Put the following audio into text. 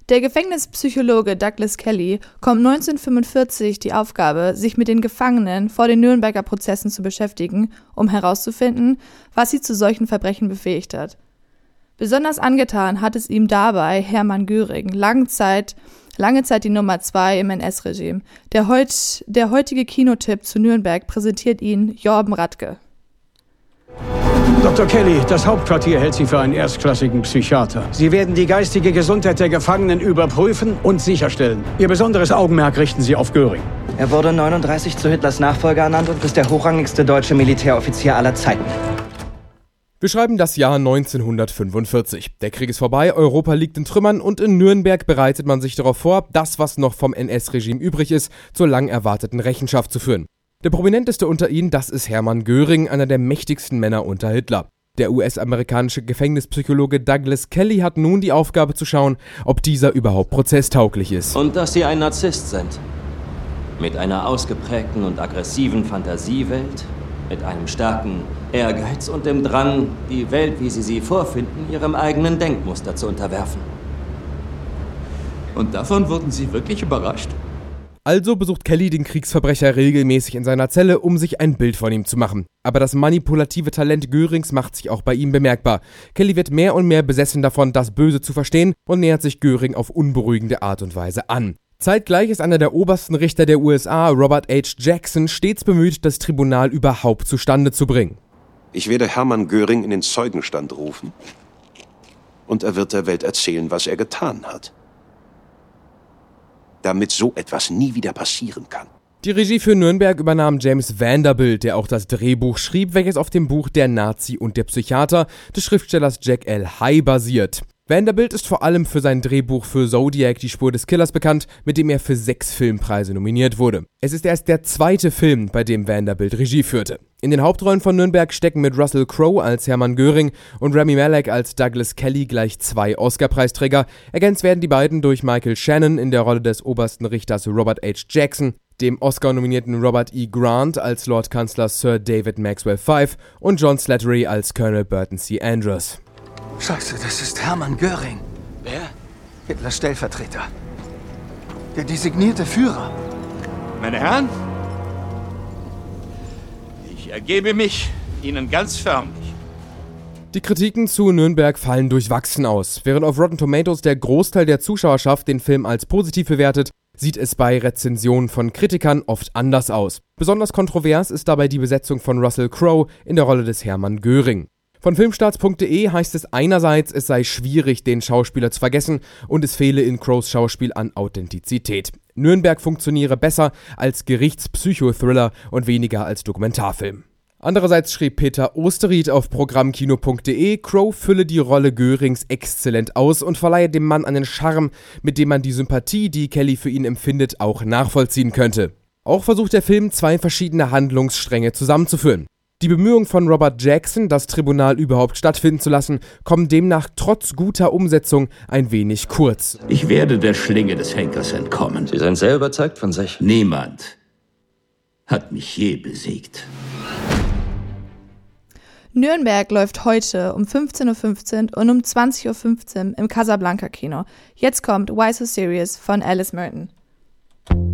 Der Gefängnispsychologe Douglas Kelly kommt 1945 die Aufgabe, sich mit den Gefangenen vor den Nürnberger Prozessen zu beschäftigen, um herauszufinden, was sie zu solchen Verbrechen befähigt hat. Besonders angetan hat es ihm dabei Hermann Göring, lange Zeit die Nummer 2 im NS-Regime. Der heutige Kinotipp zu Nürnberg präsentiert ihn Jorben Radke. Dr. Kelly, das Hauptquartier hält Sie für einen erstklassigen Psychiater. Sie werden die geistige Gesundheit der Gefangenen überprüfen und sicherstellen. Ihr besonderes Augenmerk richten Sie auf Göring. Er wurde 1939 zu Hitlers Nachfolger ernannt und ist der hochrangigste deutsche Militäroffizier aller Zeiten. Wir schreiben das Jahr 1945. Der Krieg ist vorbei, Europa liegt in Trümmern und in Nürnberg bereitet man sich darauf vor, das, was noch vom NS-Regime übrig ist, zur lang erwarteten Rechenschaft zu führen. Der prominenteste unter ihnen, das ist Hermann Göring, einer der mächtigsten Männer unter Hitler. Der US-amerikanische Gefängnispsychologe Douglas Kelly hat nun die Aufgabe zu schauen, ob dieser überhaupt prozesstauglich ist. Und dass Sie ein Narzisst sind. Mit einer ausgeprägten und aggressiven Fantasiewelt, mit einem starken Ehrgeiz und dem Drang, die Welt, wie Sie sie vorfinden, Ihrem eigenen Denkmuster zu unterwerfen. Und davon wurden Sie wirklich überrascht? Also besucht Kelly den Kriegsverbrecher regelmäßig in seiner Zelle, um sich ein Bild von ihm zu machen. Aber das manipulative Talent Görings macht sich auch bei ihm bemerkbar. Kelly wird mehr und mehr besessen davon, das Böse zu verstehen und nähert sich Göring auf unberuhigende Art und Weise an. Zeitgleich ist einer der obersten Richter der USA, Robert H. Jackson, stets bemüht, das Tribunal überhaupt zustande zu bringen. Ich werde Hermann Göring in den Zeugenstand rufen und er wird der Welt erzählen, was er getan hat, damit so etwas nie wieder passieren kann. Die Regie für Nürnberg übernahm James Vanderbilt, der auch das Drehbuch schrieb, welches auf dem Buch Der Nazi und der Psychiater des Schriftstellers Jack L. Hay basiert. Vanderbilt ist vor allem für sein Drehbuch für Zodiac, die Spur des Killers, bekannt, mit dem er für 6 Filmpreise nominiert wurde. Es ist erst der zweite Film, bei dem Vanderbilt Regie führte. In den Hauptrollen von Nürnberg stecken mit Russell Crowe als Hermann Göring und Rami Malek als Douglas Kelly gleich 2 Oscar-Preisträger. Ergänzt werden die beiden durch Michael Shannon in der Rolle des obersten Richters Robert H. Jackson, dem Oscar-nominierten Robert E. Grant als Lordkanzler Sir David Maxwell Fyfe und John Slattery als Colonel Burton C. Andrews. Scheiße, das ist Hermann Göring. Wer? Hitlers Stellvertreter. Der designierte Führer. Meine Herren, ich ergebe mich Ihnen ganz förmlich. Die Kritiken zu Nürnberg fallen durchwachsen aus. Während auf Rotten Tomatoes der Großteil der Zuschauerschaft den Film als positiv bewertet, sieht es bei Rezensionen von Kritikern oft anders aus. Besonders kontrovers ist dabei die Besetzung von Russell Crowe in der Rolle des Hermann Göring. Von Filmstarts.de heißt es einerseits, es sei schwierig, den Schauspieler zu vergessen und es fehle in Crowes Schauspiel an Authentizität. Nürnberg funktioniere besser als Gerichtspsychothriller und weniger als Dokumentarfilm. Andererseits schrieb Peter Osterried auf programmkino.de, Crowe fülle die Rolle Görings exzellent aus und verleihe dem Mann einen Charme, mit dem man die Sympathie, die Kelly für ihn empfindet, auch nachvollziehen könnte. Auch versucht der Film, 2 verschiedene Handlungsstränge zusammenzuführen. Die Bemühungen von Robert Jackson, das Tribunal überhaupt stattfinden zu lassen, kommen demnach trotz guter Umsetzung ein wenig kurz. Ich werde der Schlinge des Henkers entkommen. Sie sind sehr überzeugt von sich. Niemand hat mich je besiegt. Nürnberg läuft heute um 15:15 Uhr und um 20:15 Uhr im Casablanca Kino. Jetzt kommt Why So Serious von Alice Merton.